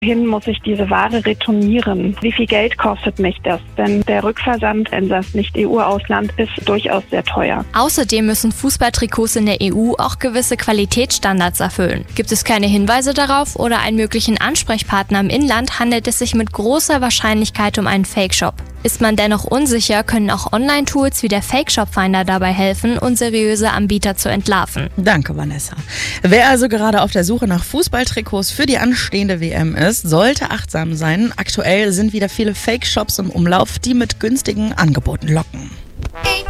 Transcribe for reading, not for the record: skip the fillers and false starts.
Wohin muss ich diese Ware retournieren? Wie viel Geld kostet mich das? Denn der Rückversand in das Nicht-EU-Ausland ist durchaus sehr teuer. Außerdem müssen Fußballtrikots in der EU auch gewisse Qualitätsstandards erfüllen. Gibt es keine Hinweise darauf oder einen möglichen Ansprechpartner im Inland, handelt es sich mit großer Wahrscheinlichkeit um einen Fake-Shop. Ist man dennoch unsicher, können auch Online-Tools wie der Fake-Shop-Finder dabei helfen, unseriöse Anbieter zu entlarven. Danke, Vanessa. Wer also gerade auf der Suche nach Fußballtrikots für die anstehende WM ist, sollte achtsam sein. Aktuell sind wieder viele Fake-Shops im Umlauf, die mit günstigen Angeboten locken.